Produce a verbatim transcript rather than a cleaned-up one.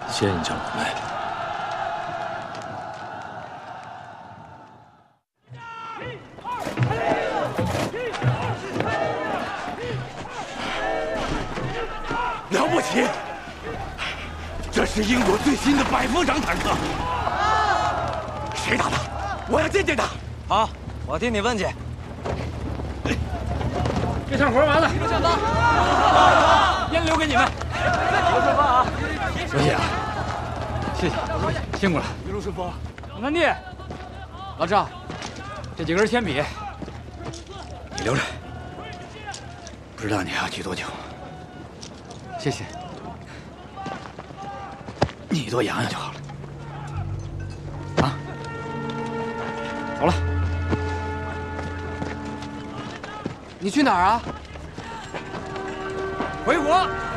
谢谢你，江广梅。 了不起！这是英国最新的百夫长坦克。谁打的？我要见见他。 好，我替你问去。 这趟活完了， 一路上方， 烟留给你们。 一路顺风啊！ 谢谢啊，谢谢，辛苦了。 一路顺风。 总三弟，老赵，这几根铅笔你留着，不知道你还要记多久。谢谢，你多养养就好了。啊，走了。 你去哪儿啊？ 回国。